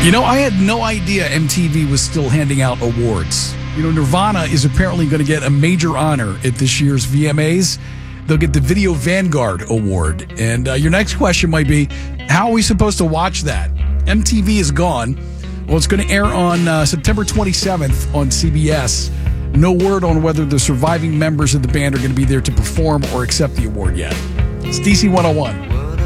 I had no idea MTV was still handing out awards. Nirvana is apparently going to get a major honor at this year's VMAs. They'll get the Video Vanguard Award. And your next question might be, how are we supposed to watch that? MTV is gone. Well, it's going to air on September 27th on CBS. No word on whether the surviving members of the band are going to be there to perform or accept the award yet. It's DC 101.